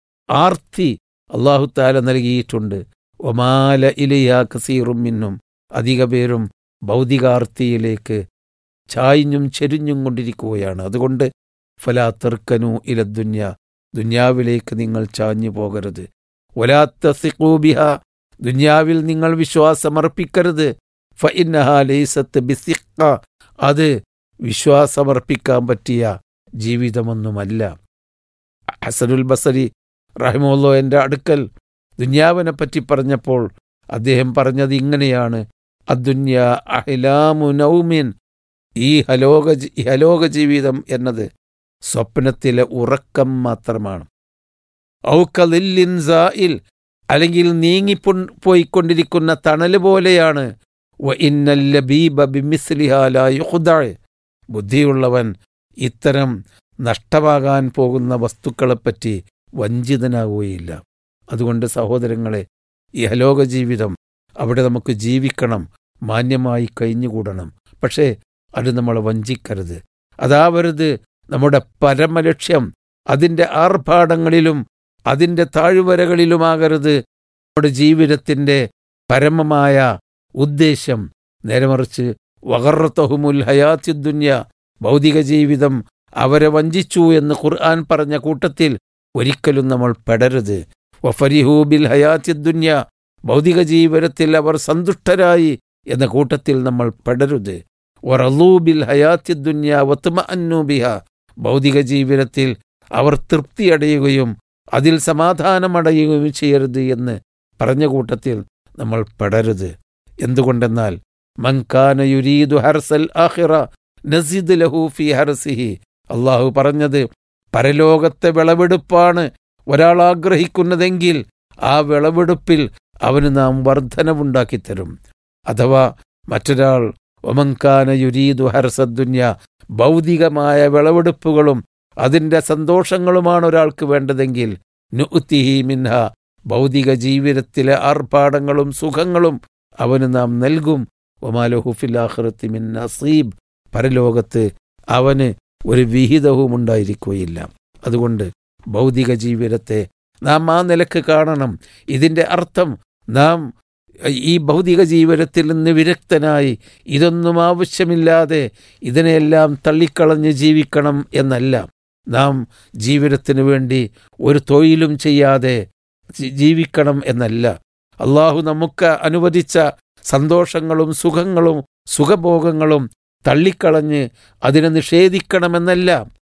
ആർത്തി അല്ലാഹു തആല നൽകിയിട്ടുണ്ട്. ഒമാല ഇലൈഹാ കസീറും മിന്നും, അധിക പേരും ഭൗതികാർത്തിയിലേക്ക് ചായ്ഞ്ഞും ചെരിഞ്ഞും കൊണ്ടിരിക്കുകയാണ്. അതുകൊണ്ട് ഫലാ തർക്കനു ഇലദ്ദുന്യ, ദുന്യാവിലേക്ക് നിങ്ങൾ ചാഞ്ഞു പോകരുത്. വലാ തസിഖൂ ബിഹാ, ദുന്യാവിൽ നിങ്ങൾ വിശ്വാസമർപ്പിക്കരുത്. ഫഇന്നഹാ ലൈസത്ത് ബിസിഖ, അത് വിശ്വാസമർപ്പിക്കാൻ പറ്റിയ ജീവിതമൊന്നുമല്ല. ഹസനുൽ ബസരി റഹിമഹുല്ലാഹ് എൻ്റെ അടുക്കൽ ദുന്യാവിനെ പറ്റി പറഞ്ഞപ്പോൾ അദ്ദേഹം പറഞ്ഞത് ഇങ്ങനെയാണ്: അദ്ദുന്യ അഹ്ലാമു നൗമിൻ, ഈ ഹലോക ഹലോക ജീവിതം എന്നത് സ്വപ്നത്തിലെ ഉറക്കം മാത്രമാണ്. ഔകലില്ലിൻ സായിൽ, അല്ലെങ്കിൽ നീങ്ങിപ്പോ പോയിക്കൊണ്ടിരിക്കുന്ന തണല് പോലെയാണ്. വ ഇന്നൽ ലബീബ ബിമിസ്ലിഹാ ലാ യുഖ്ദഅ, ബുദ്ധിയുള്ളവൻ ഇത്തരം നഷ്ടമാകാൻ പോകുന്ന വസ്തുക്കളെപ്പറ്റി വഞ്ചിതനാവുകയില്ല. അതുകൊണ്ട് സഹോദരങ്ങളെ, ഇഹലോക ജീവിതം അവിടെ നമുക്ക് ജീവിക്കണം, മാന്യമായി കഴിഞ്ഞുകൂടണം. പക്ഷേ അത് നമ്മളെ വഞ്ചിക്കരുത്, അതാവരുത് നമ്മുടെ പരമലക്ഷ്യം. അതിൻ്റെ ആർഭാടങ്ങളിലും അതിൻ്റെ താഴ്വരകളിലുമാകരുത് നമ്മുടെ ജീവിതത്തിൻ്റെ പരമമായ ഉദ്ദേശ്യം. നേരെമറിച്ച് വഗറത്തഹുമുൽ ഹയാത്തിദ് ദുനിയ, ഭൗതിക ജീവിതം അവരെ വഞ്ചിച്ചു എന്ന് ഖുർആൻ പറഞ്ഞ കൂട്ടത്തിൽ ഒരിക്കലും നമ്മൾ പെടരുത്. വഫരിഹൂ ബിൽ ഹയാത്തിദ് ദുനിയ, ഭൗതിക ജീവിതത്തിൽ അവർ സന്തുഷ്ടരായി എന്ന കൂട്ടത്തിൽ നമ്മൾ പെടരുത്. വറളൂ ബിൽ ഹയാത്തിദ് ദുനിയ വത്മഅന്നു ബിഹാ, ഭൗതിക ജീവിതത്തിൽ അവർ തൃപ്തിയടയുകയും അതിൽ സമാധാനമടയുകയും ചെയ്യരുത് എന്ന് പറഞ്ഞ കൂട്ടത്തിൽ നമ്മൾ പെടരുത്. എന്തുകൊണ്ടെന്നാൽ മൻ കാന യുരീദു ഹർസൽ ആഖിറ നസിദ് ലഹു ഫീ ഹർസിഹി, അള്ളാഹു പറഞ്ഞത് പരലോകത്തെ വിളവെടുപ്പാണ് ഒരാൾ ആഗ്രഹിക്കുന്നതെങ്കിൽ ആ വിളവെടുപ്പിൽ അവന് നാം വർധനവുണ്ടാക്കിത്തരും. അഥവാ മറ്റൊരാൾ ഒമൻകാന യുരീദു ഹർസദ് ദുനിയ, ഭൗതികമായ വിളവെടുപ്പുകളും അതിൻ്റെ സന്തോഷങ്ങളുമാണ് ഒരാൾക്ക് വേണ്ടതെങ്കിൽ നുഅ്തിഹി മിൻഹ, ഭൗതിക ജീവിതത്തിലെ ആർഭാടങ്ങളും സുഖങ്ങളും അവന് നാം നൽകും. വമാലഹു ഫിൽ ആഖിറത്തി മിൻ നസീബ്, പരലോകത്ത് അവന് ഒരു വിഹിതവും ഉണ്ടായിരിക്കുകയില്ല. അതുകൊണ്ട് ഭൗതിക ജീവിതത്തെ നാം ആ നിലക്ക് കാണണം. ഇതിൻ്റെ അർത്ഥം നാം ഈ ഭൗതിക ജീവിതത്തിൽ നിന്ന് വിരക്തനായി ഇതൊന്നും ആവശ്യമില്ലാതെ ഇതിനെല്ലാം തള്ളിക്കളഞ്ഞ് ജീവിക്കണം എന്നല്ല. നാം ജീവിതത്തിന് വേണ്ടി ഒരു തൊഴിലും ചെയ്യാതെ ജീവിക്കണം എന്നല്ല. അള്ളാഹു നമുക്ക് അനുവദിച്ച സന്തോഷങ്ങളും സുഖങ്ങളും സുഖഭോഗങ്ങളും തള്ളിക്കളഞ്ഞ് അതിനെ നിഷേധിക്കണമെന്നല്ല.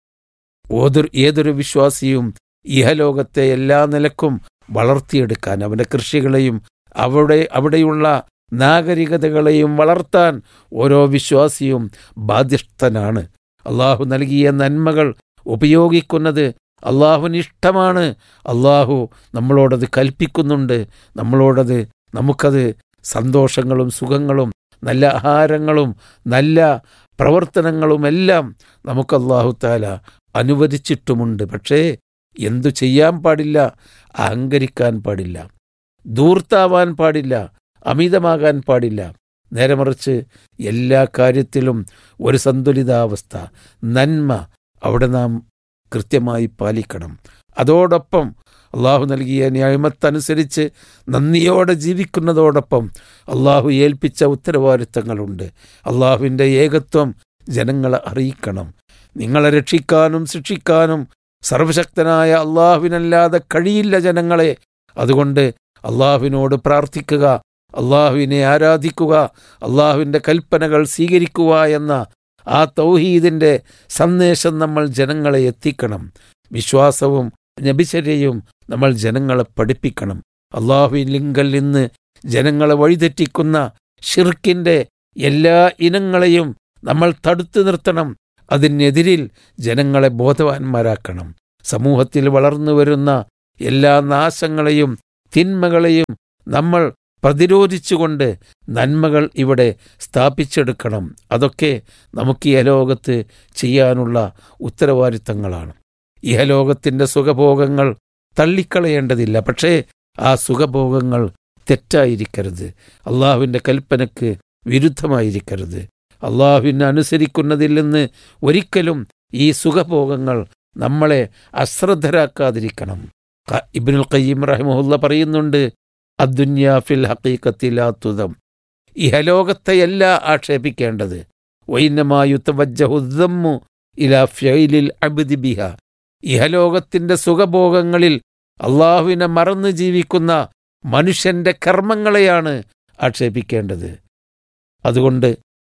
ഓതൊരു ഏതൊരു വിശ്വാസിയും ഇഹലോകത്തെ എല്ലാ നിലക്കും വളർത്തിയെടുക്കാൻ, അവൻ്റെ കൃഷികളെയും അവിടെ അവിടെയുള്ള നാഗരികതകളെയും വളർത്താൻ ഓരോ വിശ്വാസിയും ബാധ്യസ്ഥനാണ്. അള്ളാഹു നൽകിയ നന്മകൾ ഉപയോഗിക്കുന്നത് അള്ളാഹുവിന് ഇഷ്ടമാണ്. അള്ളാഹു നമ്മളോടത് കൽപ്പിക്കുന്നുണ്ട്. നമ്മളോടത് നമുക്കത് സന്തോഷങ്ങളും സുഖങ്ങളും നല്ല ആഹാരങ്ങളും നല്ല പ്രവർത്തനങ്ങളുമെല്ലാം നമുക്ക് അള്ളാഹു തആല അനുവദിച്ചിട്ടുമുണ്ട്. പക്ഷേ എന്തു ചെയ്യാൻ പാടില്ല? അഹങ്കരിക്കാൻ പാടില്ല, ധൂർത്താവാൻ പാടില്ല, അമിതമാകാൻ പാടില്ല. നേരെ മറിച്ച് എല്ലാ കാര്യത്തിലും ഒരു സന്തുലിതാവസ്ഥ, നന്മ അവിടെ നാം കൃത്യമായി പാലിക്കണം. അതോടൊപ്പം അള്ളാഹു നൽകിയ നിഅമത്തനുസരിച്ച് നന്ദിയോടെ ജീവിക്കുന്നതോടൊപ്പം അള്ളാഹു ഏൽപ്പിച്ച ഉത്തരവാദിത്തങ്ങളുണ്ട്. അള്ളാഹുവിൻ്റെ ഏകത്വം ജനങ്ങളെ അറിയിക്കണം. നിങ്ങളെ രക്ഷിക്കാനും ശിക്ഷിക്കാനും സർവശക്തനായ അള്ളാഹുവിനല്ലാതെ കഴിയില്ല ജനങ്ങളെ. അതുകൊണ്ട് അള്ളാഹുവിനോട് പ്രാർത്ഥിക്കുക, അള്ളാഹുവിനെ ആരാധിക്കുക, അള്ളാഹുവിൻ്റെ കൽപ്പനകൾ സ്വീകരിക്കുക എന്ന ആ തൗഹീദിൻ്റെ സന്ദേശം നമ്മൾ ജനങ്ങളെ എത്തിക്കണം. വിശ്വാസവും നബിചര്യയും നമ്മൾ ജനങ്ങളെ പഠിപ്പിക്കണം. അള്ളാഹുവിങ്കൽ നിന്ന് ജനങ്ങളെ വഴിതെറ്റിക്കുന്ന ഷിർക്കിൻ്റെ എല്ലാ ഇനങ്ങളെയും നമ്മൾ തടുത്തു നിർത്തണം. അതിനെതിരിൽ ജനങ്ങളെ ബോധവാന്മാരാക്കണം. സമൂഹത്തിൽ വളർന്നു വരുന്ന എല്ലാ നാശങ്ങളെയും തിന്മകളെയും നമ്മൾ പ്രതിരോധിച്ചുകൊണ്ട് നന്മകൾ ഇവിടെ സ്ഥാപിച്ചെടുക്കണം. അതൊക്കെ നമുക്ക് ഇഹലോകത്ത് ചെയ്യാനുള്ള ഉത്തരവാദിത്തങ്ങളാണ്. ഇഹലോകത്തിൻ്റെ സുഖഭോഗങ്ങൾ തള്ളിക്കളയേണ്ടതില്ല. പക്ഷേ ആ സുഖഭോഗങ്ങൾ തെറ്റായിരിക്കരുത്, അള്ളാഹുവിൻ്റെ കൽപ്പനയ്ക്ക് വിരുദ്ധമായിരിക്കരുത്. അള്ളാഹുവിനെ അനുസരിക്കുന്നതിൽ നിന്ന് ഒരിക്കലും ഈ സുഖഭോഗങ്ങൾ നമ്മളെ അശ്രദ്ധരാക്കാതിരിക്കണം. ഇബ്നുൽ ഖയ്യിം റഹിമഹുല്ല പറയുന്നുണ്ട്, അദ്ദുന്യാ ഫിൽ ഹഖീഖത്തി ലാ തുദം, ഇഹലോകത്തെയല്ല ആക്ഷേപിക്കേണ്ടത്. വഇന്നമാ യുതവജ്ജഹു ദമ്മു ഇലാ ഫിഇലിൽ അബ്ദി ബിഹാ, ഇഹലോകത്തിൻ്റെ സുഖഭോഗങ്ങളിൽ അള്ളാഹുവിനെ മറന്ന് ജീവിക്കുന്ന മനുഷ്യന്റെ കർമ്മങ്ങളെയാണ് ആക്ഷേപിക്കേണ്ടത്. അതുകൊണ്ട്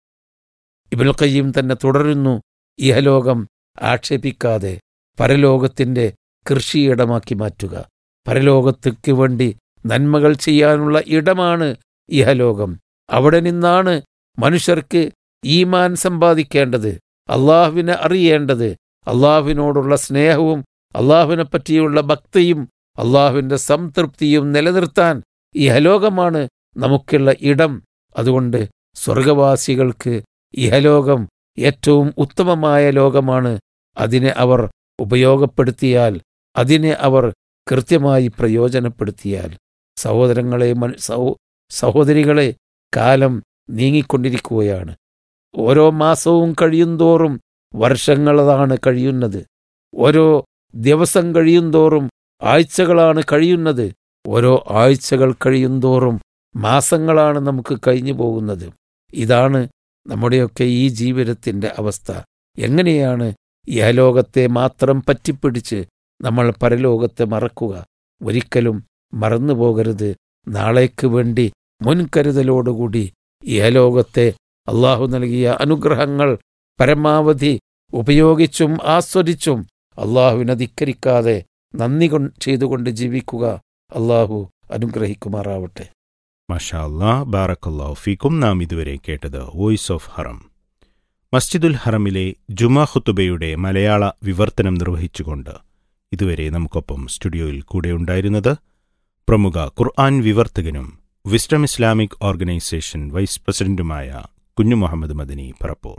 ഇബ്നുൽ ഖയ്യിം തന്നെ തുടരുന്നു, ഇഹലോകം ആക്ഷേപിക്കാതെ പരലോകത്തിൻ്റെ കൃഷിയിടമാക്കി മാറ്റുക. പരലോകത്തേക്ക് വേണ്ടി നന്മകൾ ചെയ്യാനുള്ള ഇടമാണ് ഇഹലോകം. അവിടെ നിന്നാണ് മനുഷ്യർക്ക് ഈമാൻ സമ്പാദിക്കേണ്ടത്, അള്ളാഹുവിനെ അറിയേണ്ടത്, അള്ളാഹുവിനോടുള്ള സ്നേഹവും അള്ളാഹുവിനെ പറ്റിയുള്ള ഭക്തിയും അള്ളാഹുവിൻ്റെ സംതൃപ്തിയും നിലനിർത്താൻ ഇഹലോകമാണ് നമുക്കുള്ള ഇടം. അതുകൊണ്ട് സ്വർഗവാസികൾക്ക് ഇഹലോകം ഏറ്റവും ഉത്തമമായ ലോകമാണ്. അതിനെ അവർ ഉപയോഗപ്പെടുത്തിയാൽ, അതിനെ അവർ കൃത്യമായി പ്രയോജനപ്പെടുത്തിയാൽ. സഹോദരങ്ങളെ, സഹോദരികളെ, കാലം നീങ്ങിക്കൊണ്ടിരിക്കുകയാണ്. ഓരോ മാസവും കഴിയുന്തോറും വർഷങ്ങളാണ് കഴിയുന്നത്. ഓരോ ദിവസം കഴിയുന്തോറും ആഴ്ചകളാണ് കഴിയുന്നത്. ഓരോ ആഴ്ചകൾ കഴിയുന്തോറും മാസങ്ങളാണ് നമുക്ക് കഴിഞ്ഞു പോകുന്നത്. ഇതാണ് നമ്മുടെയൊക്കെ ഈ ജീവിതത്തിൻ്റെ അവസ്ഥ. എങ്ങനെയാണ് ഇഹലോകത്തെ മാത്രം പറ്റിപ്പിടിച്ച് നമ്മൾ പരലോകത്തെ മറക്കുക? ഒരിക്കലും മറന്നു പോകരുത്. നാളേക്ക് വേണ്ടി മുൻകരുതലോടുകൂടി ഇഹലോകത്തെ അള്ളാഹു നൽകിയ അനുഗ്രഹങ്ങൾ പരമാവധി ഉപയോഗിച്ചും ആസ്വദിച്ചും അള്ളാഹുവിനെ ധിക്കരിക്കാതെ നന്ദി ചെയ്തുകൊണ്ട് ജീവിക്കുക. അള്ളാഹു അനുഗ്രഹിക്കുമാറാവട്ടെ. മാഷാ അല്ലാഹ്, ബാറക്കല്ലാഹു ഫീക്കും. നാം ഇതുവരെ കേട്ടത് വോയിസ് ഓഫ് ഹറം. മസ്ജിദുൽ ഹറമിലെ ജുമാ ഖുതുബയുടെ മലയാള വിവർത്തനം നിർവഹിച്ചുകൊണ്ട് ഇതുവരെ നമുക്കൊപ്പം സ്റ്റുഡിയോയിൽ കൂടെയുണ്ടായിരുന്നത് പ്രമുഖ ഖുർആൻ വിവർത്തകനും വിസ്ഡം ഇസ്ലാമിക് ഓർഗനൈസേഷൻ വൈസ് പ്രസിഡന്റുമായ കുഞ്ഞു Muhammad Madani Parappur.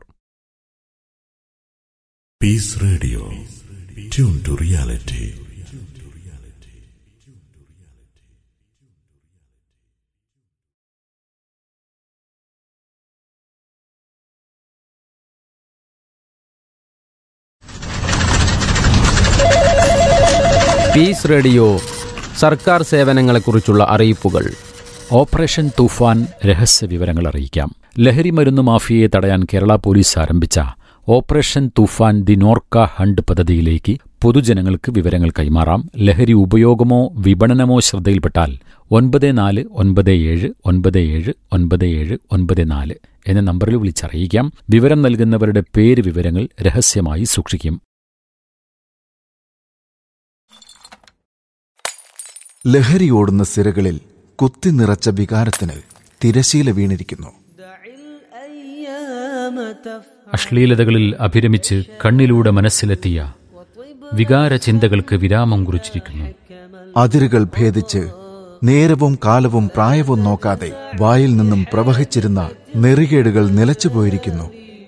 Piece radio, tune to reality. Piece radio സർക്കാർ സേവനങ്ങളെക്കുറിച്ചുള്ള അറിയിപ്പുകൾ. ഓപ്പറേഷൻ തൂഫാൻ രഹസ്യ വിവരങ്ങൾ അറിയിക്കാം. ലഹരി മരുന്ന് മാഫിയയെ തടയാൻ കേരള പോലീസ് ആരംഭിച്ച operation Toofan the Norka hunt പദ്ധതിയിലേക്ക് പൊതുജനങ്ങൾക്ക് വിവരങ്ങൾ കൈമാറാം. ലഹരി ഉപയോഗമോ വിപണനമോ ശ്രദ്ധയിൽപ്പെട്ടാൽ ഒൻപത് നാല് ഒൻപത് ഏഴ് ഒൻപത് ഏഴ് ഒൻപത് ഏഴ് ഒൻപത് നാല് എന്ന നമ്പറിൽ വിളിച്ചറിയിക്കാം. വിവരം നൽകുന്നവരുടെ പേര് വിവരങ്ങൾ രഹസ്യമായി സൂക്ഷിക്കും. ലഹരിയോടുന്ന സിരകളിൽ കുത്തിനിറച്ച വികാരത്തിന് തിരശീല വീണിരിക്കുന്നു. അശ്ലീലതകളിൽ അഭിരമിച്ച് കണ്ണിലൂടെ മനസ്സിലെത്തിയ വികാര ചിന്തകൾക്ക് വിരാമം കുറിച്ചിരിക്കുന്നു. അതിരുകൾ ഭേദിച്ച് നേരവും കാലവും പ്രായവും നോക്കാതെ വായിൽ നിന്നും പ്രവഹിച്ചിരുന്ന നെറികേടുകൾ നിലച്ചുപോയിരിക്കുന്നു.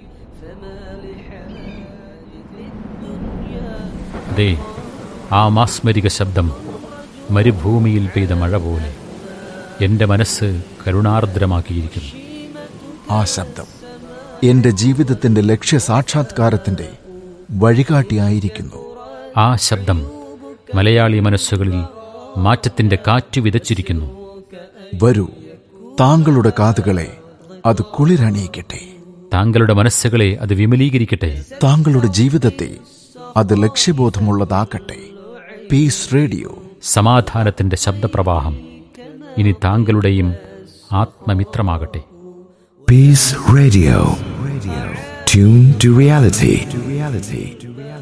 അതെ, ആ മാസ്മരിക ശബ്ദം മരുഭൂമിയിൽ പെയ്ത മഴ പോലെ എന്റെ മനസ്സ് കരുണാർദ്രമാക്കിയിരിക്കുന്നു. ആ ശബ്ദം എന്റെ ജീവിതത്തിന്റെ ലക്ഷ്യസാക്ഷാത്കാരത്തിന്റെ വഴികാട്ടിയായിരിക്കുന്നു. ആ ശബ്ദം മലയാളി മനസ്സുകളിൽ മാറ്റത്തിന്റെ കാറ്റ് വിതച്ചിരിക്കുന്നു. വരൂ, താങ്കളുടെ കാതുകളെ അത് കുളിരണിയിക്കട്ടെ. താങ്കളുടെ മനസ്സുകളെ അത് വിമലീകരിക്കട്ടെ. താങ്കളുടെ ജീവിതത്തെ അത് ലക്ഷ്യബോധമുള്ളതാക്കട്ടെ. പീസ് റേഡിയോ, സമാധാനത്തിന്റെ ശബ്ദപ്രവാഹം ഇനി താങ്കളുടെയും ആത്മമിത്രമാകട്ടെ. Peace Radio. Tune to reality.